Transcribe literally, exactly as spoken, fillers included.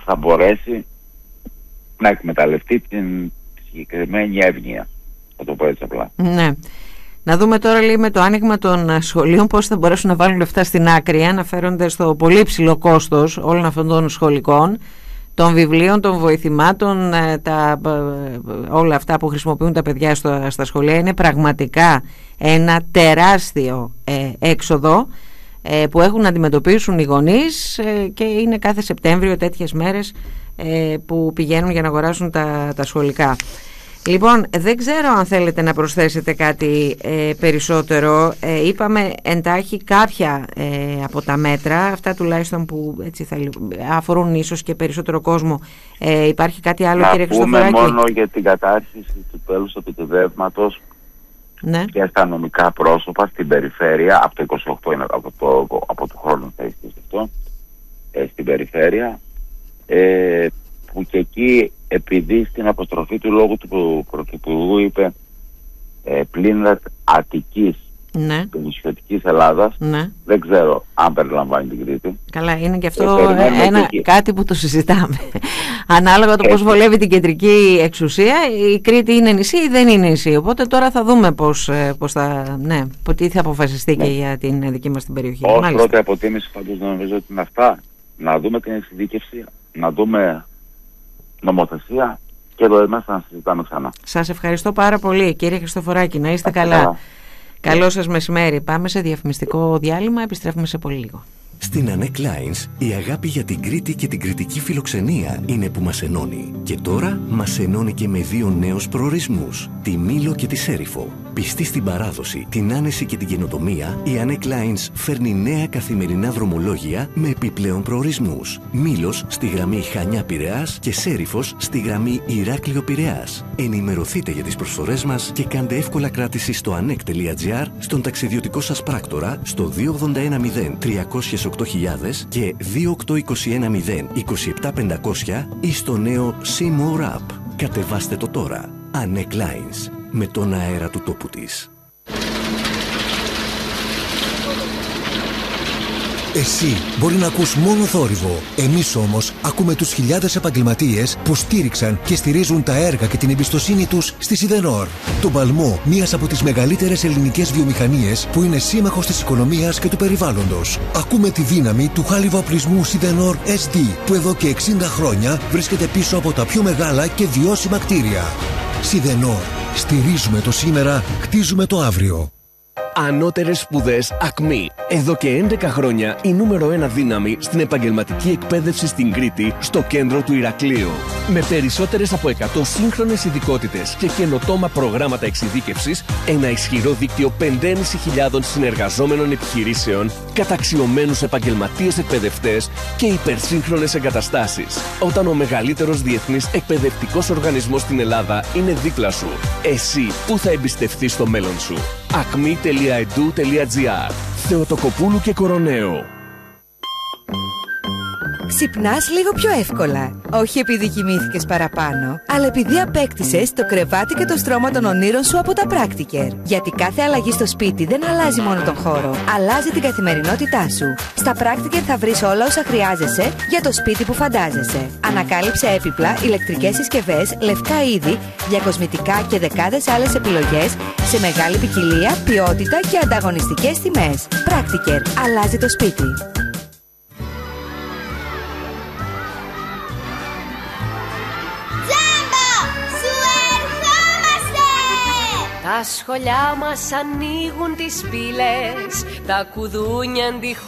θα μπορέσει να εκμεταλλευτεί την συγκεκριμένη εύνοια, θα το πω έτσι απλά. Ναι. Να δούμε τώρα, λέει, με το άνοιγμα των σχολείων πώς θα μπορέσουν να βάλουν λεφτά στην άκρη, αναφέρονται στο πολύ ψηλό κόστος όλων αυτών των σχολικών, των βιβλίων, των βοηθημάτων, τα, όλα αυτά που χρησιμοποιούν τα παιδιά στο, στα σχολεία. Είναι πραγματικά ένα τεράστιο ε, έξοδο ε, που έχουν να αντιμετωπίσουν οι γονείς, ε, και είναι κάθε Σεπτέμβριο τέτοιες μέρες ε, που πηγαίνουν για να αγοράσουν τα, τα σχολικά. Λοιπόν, δεν ξέρω αν θέλετε να προσθέσετε κάτι ε, περισσότερο. Ε, είπαμε εντάχει κάποια ε, από τα μέτρα, αυτά τουλάχιστον που έτσι θα αφορούν ίσως και περισσότερο κόσμο. Ε, υπάρχει κάτι άλλο, να κύριε Χριστοφοράκη? Να πούμε μόνο για την κατάρτιση του τέλους επιτεδεύματος, ναι, και στα νομικά πρόσωπα στην περιφέρεια, από το είκοσι οκτώ είναι, από το, από το χρόνο θα ισχύσει αυτό, ε, στην περιφέρεια, ε, που και εκεί, επειδή στην αποστροφή του λόγου του Πρωθυπουργού είπε ε, πλήν Αττικής, ναι, και νησιωτικής Ελλάδας, ναι, δεν ξέρω αν περιλαμβάνει την Κρήτη. Καλά, είναι και αυτό ε, ένα, και κάτι που το συζητάμε. Ανάλογα το πώς βολεύει την κεντρική εξουσία, η Κρήτη είναι νησί ή δεν είναι νησί. Οπότε τώρα θα δούμε πώς, πώς θα, ναι, τι θα αποφασιστεί, ναι, και για την δική μας την περιοχή. Ως πρώτη αποτίμηση πάντως νομίζω ότι είναι αυτά. Να δούμε την εξειδίκευση, να δούμε νομοθεσία και εδώ μέσα να συζητάμε ξανά. Σας ευχαριστώ πάρα πολύ, κύριε Χριστοφοράκη. Να είστε καλά. καλά. Καλό σας μεσημέρι. Πάμε σε διαφημιστικό διάλειμμα. Επιστρέφουμε σε πολύ λίγο. Στην Ανέκ Lines, η αγάπη για την Κρήτη και την κριτική φιλοξενία είναι που μας ενώνει. Και τώρα μας ενώνει και με δύο νέους προορισμούς, τη Μήλο και τη Σέριφο. Πιστή στην παράδοση, την άνεση και την καινοτομία, η Ανέκ Lines φέρνει νέα καθημερινά δρομολόγια με επιπλέον προορισμούς. Μήλος στη γραμμή Χανιά-Πειραιάς και Σέριφος στη γραμμή Ηράκλειο-Πειραιάς. Ενημερωθείτε για τις προσφορές μας και κάντε εύκολα κράτηση στο ανεκ τελεία τζι άρ, στον ταξιδιωτικό σας πράκτορα, στο δύο ογδόντα ένα μηδέν τριακόσια οκτώ χιλιάδες και δύο οκτώ δύο ένα μηδέν είκοσι επτά πεντακόσια ή στο νέο C-More App. Κατεβάστε το τώρα. Ανέκ Lines, με τον αέρα του τόπου της. Εσύ μπορεί να ακούς μόνο θόρυβο. Εμείς όμως ακούμε τους χιλιάδες επαγγελματίες που στήριξαν και στηρίζουν τα έργα και την εμπιστοσύνη τους στη Σιδενόρ. Τον παλμό μιας από τις μεγαλύτερες ελληνικές βιομηχανίες που είναι σύμμαχος της οικονομίας και του περιβάλλοντος. Ακούμε τη δύναμη του χάλιβα οπλισμού Σιδενόρ ες ντι που εδώ και εξήντα χρόνια βρίσκεται πίσω από τα πιο μεγάλα και βιώσιμα κτίρια. Σιδενόρ. Στηρίζουμε το σήμερα, χτίζουμε το αύριο. Ανώτερες σπουδές ΑΚΜΗ. Εδώ και έντεκα χρόνια η νούμερο ένα δύναμη στην επαγγελματική εκπαίδευση στην Κρήτη, στο κέντρο του Ηρακλείου. Με περισσότερες από εκατό σύγχρονες ειδικότητες και καινοτόμα προγράμματα εξειδίκευσης, ένα ισχυρό δίκτυο πέντε χιλιάδες πεντακόσιων συνεργαζόμενων επιχειρήσεων, καταξιωμένους επαγγελματίες εκπαιδευτές και υπερσύγχρονες εγκαταστάσεις. Όταν ο μεγαλύτερος διεθνής εκπαιδευτικός οργανισμός στην Ελλάδα είναι δίπλα σου, εσύ πού θα εμπιστευτείς το μέλλον σου? ακμη τελεία e d u τελεία g r. Θεοτοκοπούλου και Κοροναίο. Ξυπνάς λίγο πιο εύκολα. Όχι επειδή κοιμήθηκες παραπάνω, αλλά επειδή απέκτησες το κρεβάτι και το στρώμα των ονείρων σου από τα Practiker. Γιατί κάθε αλλαγή στο σπίτι δεν αλλάζει μόνο τον χώρο, αλλάζει την καθημερινότητά σου. Στα Practiker θα βρεις όλα όσα χρειάζεσαι για το σπίτι που φαντάζεσαι. Ανακάλυψε έπιπλα, ηλεκτρικές συσκευές, λευκά είδη, διακοσμητικά και δεκάδες άλλες επιλογές σε μεγάλη ποικιλία, ποιότητα και ανταγωνιστικές τιμές. Practiker. Αλλάζει το σπίτι. Τα σχολιά μας ανοίγουν τις πύλες, τα κουδούνια αντιχ